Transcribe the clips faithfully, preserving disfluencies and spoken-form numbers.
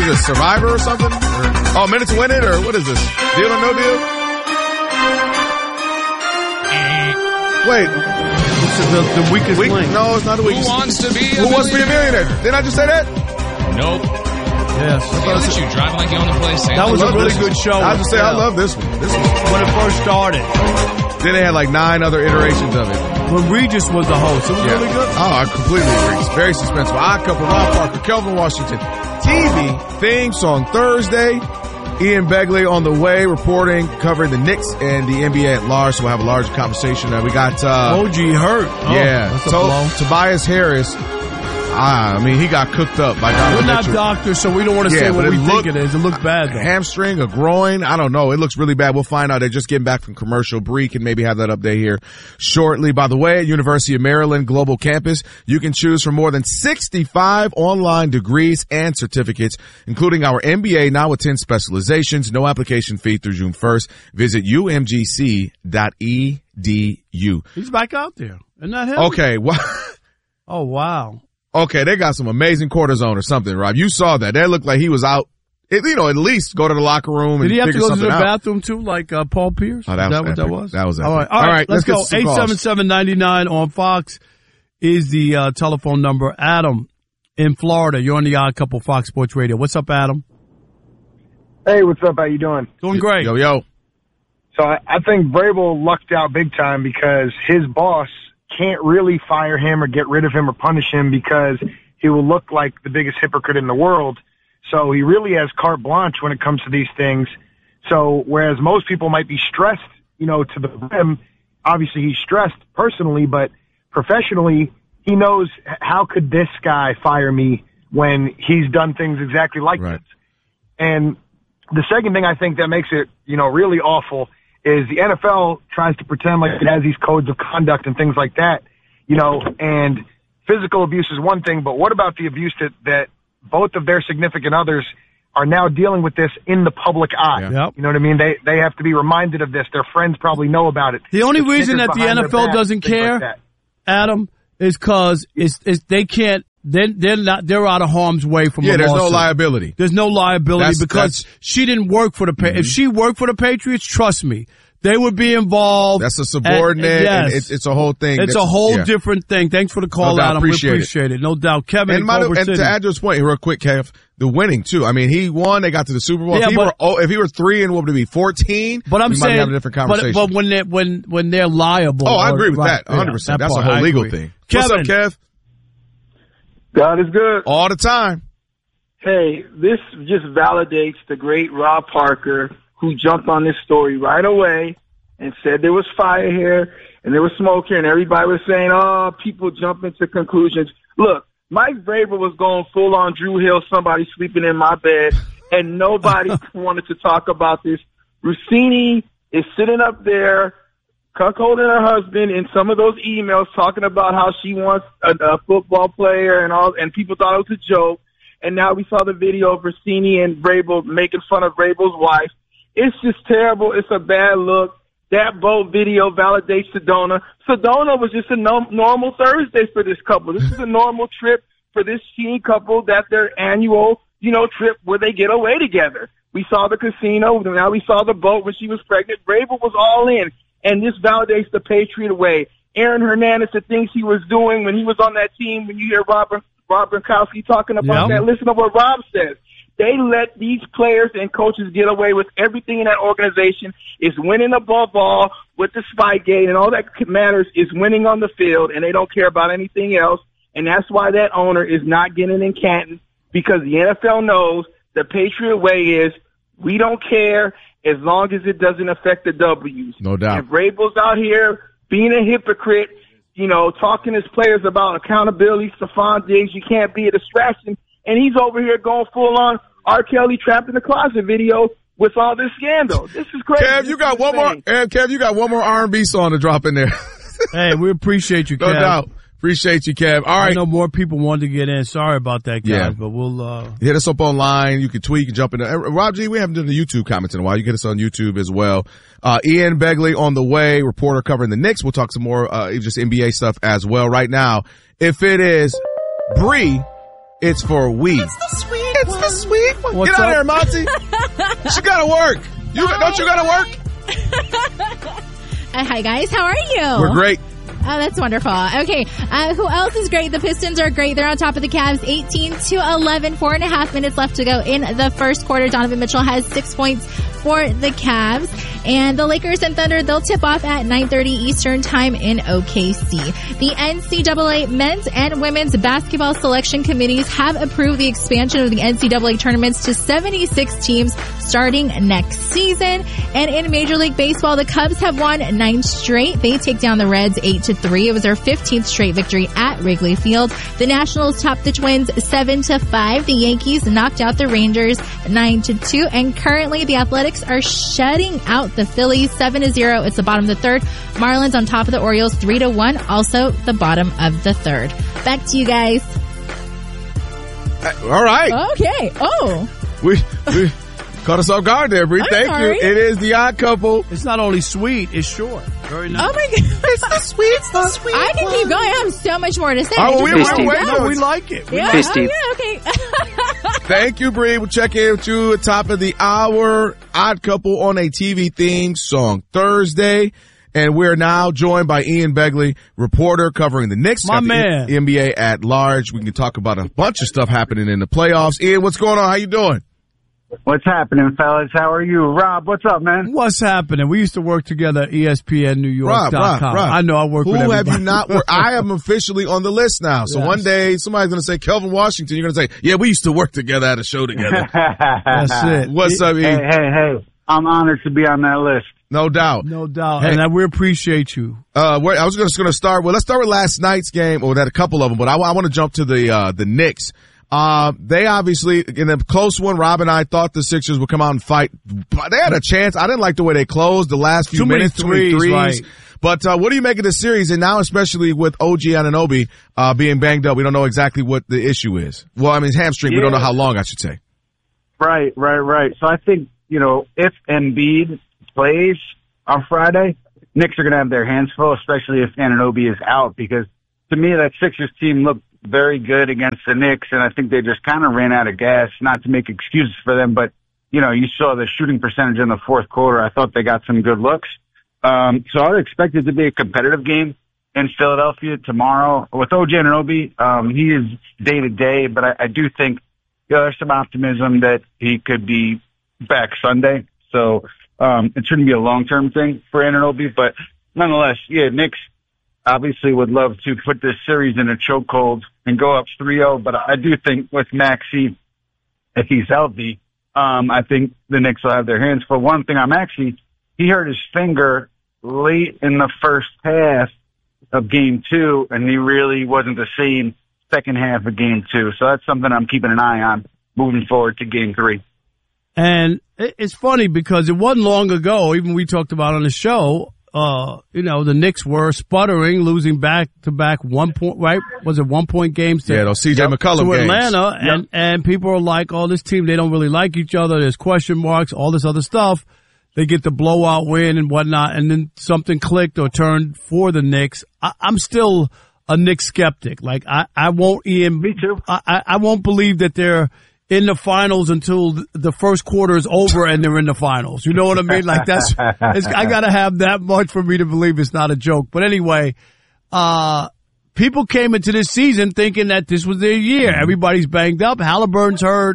this, Survivor or something? Or, oh, Minute to Win It, or what is this? Deal or No Deal? Wait. This is the, the weakest Weak, link. No, it's not the weakest. Who wants to be a Who wants to be a millionaire? Didn't I just say that? Nope. Yes. Look at you driving like you own the place. That was a really good show. I was just say I love this one. This one. When it first started. Then they had like nine other iterations of it. When Regis was the host, it was Yeah. really good. Oh, I completely agree. It's very suspenseful. Odd Couple, Rob Parker, Kelvin Washington. T V theme song Thursday. Ian Begley on the way, reporting, covering the Knicks and the N B A at large. So we'll have a larger conversation. Uh, we got uh, O G hurt. Oh, yeah, that's a to- blow. Tobias Harris. Ah, I mean, he got cooked up by Donovan We're not Mitchell. doctors, so we don't want to Yeah, say what but we it think looked- it is. It looks bad, though. A hamstring, a groin, I don't know. It looks really bad. We'll find out. They're just getting back from commercial. Bree can maybe have that update here shortly. By the way, at University of Maryland Global Campus, you can choose from more than sixty-five online degrees and certificates, including our M B A now with ten specializations. No application fee through June first. Visit u m g c dot e d u. He's back out there. Isn't that him? Okay. Well, Oh, wow. okay, they got some amazing cortisone or something, Rob. You saw that. That looked like he was out. It, you know, at least go to the locker room and Did he have to figure go to the something out. bathroom, too, like uh, Paul Pierce? Oh, that Is was that what that epic. was? That was All epic. right, all All right, right, let's, let's get go. to some eight calls. seven seven, nine nine on Fox is the uh, telephone number. Adam in Florida. You're on the Odd Couple Fox Sports Radio. What's up, Adam? Hey, what's up? How you doing? Doing great. Yo, yo. So I, I think Vrabel lucked out big time because his boss can't really fire him or get rid of him or punish him because he will look like the biggest hypocrite in the world. So he really has carte blanche when it comes to these things. So whereas most people might be stressed, you know, to the brim, obviously he's stressed personally, but professionally, he knows how could this guy fire me when he's done things exactly like Right. this. And the second thing I think that makes it, you know, really awful is the N F L tries to pretend like it has these codes of conduct and things like that, you know, and physical abuse is one thing, but what about the abuse that, that both of their significant others are now dealing with this in the public eye? Yeah. Yep. You know what I mean? They they have to be reminded of this. Their friends probably know about it. The only The reason stickers that the behind N F their L back, doesn't things like care, that. Adam, is because it's, it's, they can't, they're, they're not, they're out of harm's way from Yeah, a there's no lawsuit. liability. There's no liability That's- because that's- she didn't work for the pa- Mhm. If she worked for the Patriots, trust me, they would be involved. That's a subordinate. And- And yes. it's, it's a whole thing. It's That's- a whole yeah. different thing. Thanks for the call, No doubt. Adam. Appreciate we it. appreciate it. No doubt. Kevin And, in my, Culver and City. to add to his point, real quick, Kev, the winning too. I mean, he won. They got to the Super Bowl. Yeah, if, he but- were, oh, if he were three and what would it be, fourteen? But I'm we might saying, be having a different but, conversation. but when they're, when, when they're liable. oh, I or- agree with right, that. one hundred percent. yeah, that That's a part, whole I legal agree. thing. Kevin. What's up, Kev? God is good. All the time. Hey, this just validates the great Rob Parker, who jumped on this story right away and said there was fire here and there was smoke here, and everybody was saying, oh, people jump into conclusions. Look, Mike Vrabel was going full on Drew Hill, somebody sleeping in my bed, and nobody wanted to talk about this. Rossini is sitting up there cuckolding her husband in some of those emails, talking about how she wants a, a football player and all, and people thought it was a joke. And now we saw the video of Rossini and Vrabel making fun of Vrabel's wife. It's just terrible. It's a bad look. That boat video validates Sedona. Sedona was just a no- normal Thursday for this couple. This is a normal trip for this teen couple. That's their annual, you know, trip where they get away together. We saw the casino. Now we saw the boat when she was pregnant. Vrabel was all in. And this validates the Patriot way. Aaron Hernandez, the things he was doing when he was on that team, when you hear Robert, Rob Gronkowski talking about Yep. that, listen to what Rob says. They let these players and coaches get away with everything in that organization. Is winning above all with the Spygate, and all that matters is winning on the field, and they don't care about anything else. And that's why that owner is not getting in Canton, because the N F L knows the Patriot way is we don't care as long as it doesn't affect the W's. No doubt. And Vrabel's out here being a hypocrite, you know, talking to his players about accountability, Stephon Diggs, you can't be a distraction. And he's over here going full on R. Kelly trapped in the closet video with all this scandal. This is crazy. Kev, you got one more. eh, Kev, you got one more R and B song to drop in there. Hey, we appreciate you, No Kev. doubt. Appreciate you, Kev. All I right. know more people wanted to get in. Sorry about that, guys, Yeah. but we'll, uh, Hit us up online. You can tweet, you can jump in there. Uh, Rob G, we haven't done the YouTube comments in a while. You can hit us on YouTube as well. Uh, Ian Begley on the way, reporter covering the Knicks. We'll talk some more, uh, just N B A stuff as well. Right now, if it is Bree, it's for we. It's the sweet, it's the sweet one. What's Get out up? of here, Monty. She gotta work. You don't you gotta work? Uh, hi, guys. How are you? We're great. Oh, that's wonderful. Okay, uh, who else is great? The Pistons are great. They're on top of the Cavs, eighteen to eleven. Four and a half minutes left to go in the first quarter. Donovan Mitchell has six points for the Cavs. And the Lakers and Thunder, they'll tip off at nine thirty Eastern time in O K C. The N C double A men's and women's basketball selection committees have approved the expansion of the N C double A tournaments to seventy-six teams starting next season. And in Major League Baseball, the Cubs have won nine straight. They take down the Reds eight to three. It was their fifteenth straight victory at Wrigley Field. The Nationals topped the Twins seven to five. The Yankees knocked out the Rangers nine to two. And currently the Athletics are shutting out the Phillies seven to zero. It's the bottom of the third. Marlins on top of the Orioles three to one. Also the bottom of the third. Back to you guys. Uh, all right. Okay. Oh. We, we caught us off guard there, Bree. I'm Thank sorry. you. It is the Odd Couple. It's not only sweet, it's short. Very nice. Oh my God. It's the sweet, it's the sweet. I can keep going. I have so much more to say. Oh, Just we- keep we're going. waiting. No, we like it. We Yeah, like oh, yeah, okay. Thank you, Bree. We'll check in with you at top of the hour. Odd Couple on a T V theme song Thursday. And we're now joined by Ian Begley, reporter covering the Knicks. My got the man. N B A at large. We can talk about a bunch of stuff happening in the playoffs. Ian, what's going on? How you doing? What's happening, fellas? How are you? Rob, what's up, man? What's happening? We used to work together at E S P N New York Rob, dot Rob, com. Rob. I know I work Who with everybody. have you not worked? I am officially on the list now. So Yes. one day somebody's going to say Kelvin Washington. You're going to say, yeah, we used to work together at a show together. That's it. What's up, Hey, Ian? hey, hey. I'm honored to be on that list. No doubt. No doubt. Hey. And I, we appreciate you. Uh, wait, I was just going to start. Well, let's start with last night's game, or that a couple of them. But I, I want to jump to the uh, the Knicks. Uh, they obviously in a close one. Rob and I thought the Sixers would come out and fight. They had a chance. I didn't like the way they closed the last few Too many minutes. Too many threes, threes. right. But uh, what do you make of the series? And now, especially with O G Anunoby uh, being banged up, we don't know exactly what the issue is. Well, I mean, hamstring. We don't know Yeah. how long, I should say. Right, right, right. So I think, you know, if Embiid plays on Friday, Knicks are going to have their hands full, especially if Anunoby is out, because to me, that Sixers team looked very good against the Knicks, and I think they just kind of ran out of gas, not to make excuses for them, but, you know, you saw the shooting percentage in the fourth quarter. I thought they got some good looks. Um, so I would expect it to be a competitive game in Philadelphia tomorrow. With O G Anunoby, um, he is day to day, but I, I do think, you know, there's some optimism that he could be back Sunday. So, um, it shouldn't be a long-term thing for Anunoby, but nonetheless, yeah, Knicks obviously would love to put this series in a chokehold and go up three oh, but I do think with Maxey, if he's healthy, um, I think the Knicks will have their hands full. One thing on Maxey, he hurt his finger late in the first half of game two, and he really wasn't the same second half of game two. So that's something I'm keeping an eye on moving forward to game three. And it- it's funny because it wasn't long ago, even we talked about on the show, uh, you know, the Knicks were sputtering, losing back to back one point, right? Was it one point games to, Yeah, those C J McCollum to games. Atlanta? And, and people are like, oh, this team, they don't really like each other. There's question marks, all this other stuff. They get the blowout win and whatnot, and then something clicked or turned for the Knicks. I, I'm still a Knicks skeptic. Like, I, I won't even, Me too. I, I I won't believe that they're in the finals until the first quarter is over and they're in the finals. You know what I mean? Like that's, it's, I gotta have that much for me to believe it's not a joke. But anyway, uh, people came into this season thinking that this was their year. Everybody's banged up. Halliburton's hurt.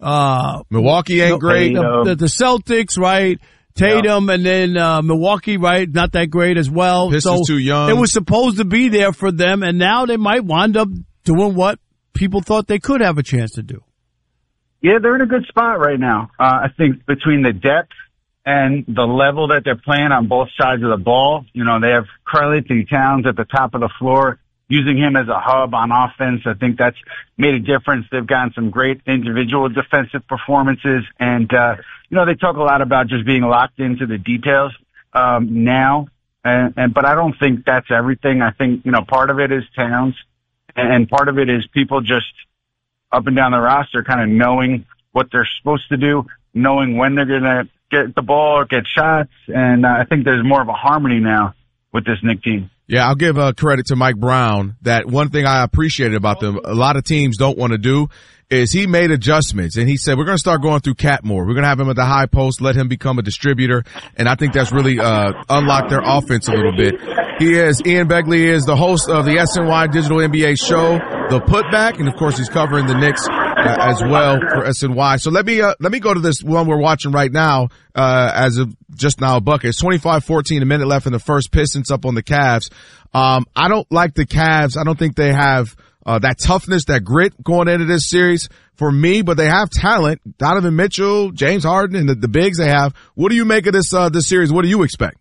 Uh, Milwaukee ain't great. the, the, the Celtics, right? Tatum, and then uh, Milwaukee, right? Not that great as well. Pistons so too young. It was supposed to be there for them, and now they might wind up doing what people thought they could have a chance to do. Yeah, they're in a good spot right now. Uh, I think between the depth and the level that they're playing on both sides of the ball, you know, they have Karl-Anthony Towns at the top of the floor, using him as a hub on offense. I think that's made a difference. They've gotten some great individual defensive performances. And, uh, you know, they talk a lot about just being locked into the details, um, now. And, and, but I don't think that's everything. I think, you know, part of it is Towns and part of it is people just up and down the roster kind of knowing what they're supposed to do, knowing when they're going to get the ball or get shots. And uh, I think there's more of a harmony now with this Knicks team. Yeah, I'll give uh, credit to Mike Brown that one thing I appreciated about them, a lot of teams don't want to do, is he made adjustments. And he said, we're going to start going through Cat more. We're going to have him at the high post, let him become a distributor. And I think that's really uh unlocked their offense a little bit. He is, Ian Begley is the host of the S N Y Digital N B A show, The Putback. And, of course, he's covering the Knicks uh, as well for S N Y. So let me uh, let me go to this one we're watching right now uh as of just now a bucket. It's twenty-five fourteen, a minute left in the first. Pistons up on the Cavs. Um, I don't like the Cavs. I don't think they have uh, that toughness, that grit going into this series for me, but they have talent. Donovan Mitchell, James Harden, and the, the bigs they have. What do you make of this uh, this series? What do you expect?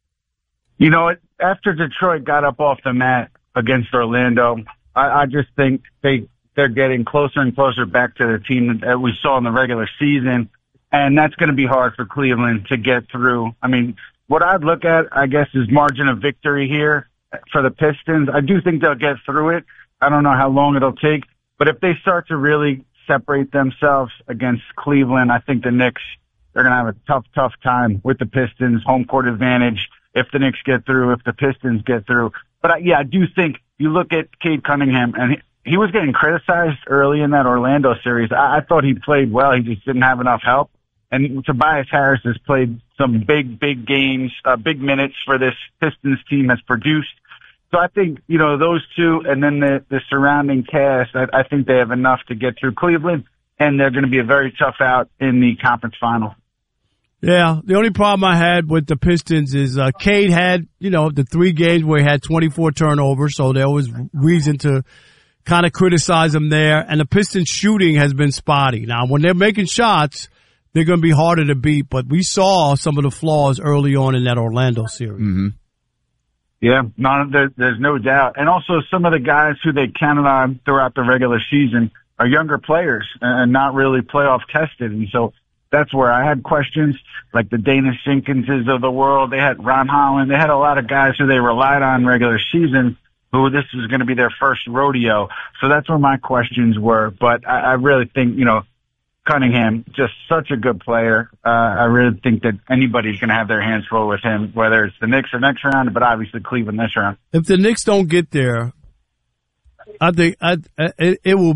You know, after Detroit got up off the mat against Orlando, I, I just think they they're getting closer and closer back to the team that we saw in the regular season, and that's going to be hard for Cleveland to get through. I mean, what I'd look at, I guess, is margin of victory here for the Pistons. I do think they'll get through it. I don't know how long it'll take, but if they start to really separate themselves against Cleveland, I think the Knicks are going to have a tough, tough time with the Pistons. Home court advantage if the Knicks get through, if the Pistons get through. But I, yeah, I do think you look at Cade Cunningham, and he, he was getting criticized early in that Orlando series. I, I thought he played well. He just didn't have enough help. And Tobias Harris has played some big, big games, uh, big minutes for this Pistons team, has produced. So I think, you know, those two and then the, the surrounding cast, I, I think they have enough to get through Cleveland, and they're going to be a very tough out in the conference final. Yeah, the only problem I had with the Pistons is uh, Cade had, you know, the three games where he had twenty-four turnovers, so there was reason to kind of criticize him there. And the Pistons shooting has been spotty. Now, when they're making shots, they're going to be harder to beat, but we saw some of the flaws early on in that Orlando series. Mm-hmm. Yeah, no, there, there's no doubt. And also some of the guys who they counted on throughout the regular season are younger players and not really playoff tested. And so that's where I had questions, like the Dana Sinkinses of the world. They had Ron Holland. They had a lot of guys who they relied on regular season who this was going to be their first rodeo. So that's where my questions were. But I, I really think, you know, Cunningham, just such a good player. Uh, I really think that anybody's going to have their hands full with him, whether it's the Knicks or next round, but obviously Cleveland this round. If the Knicks don't get there, I think I, it, it will